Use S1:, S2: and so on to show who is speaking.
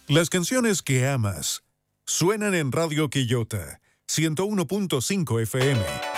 S1: Las canciones que amas suenan en Radio Quillota 101.5 FM.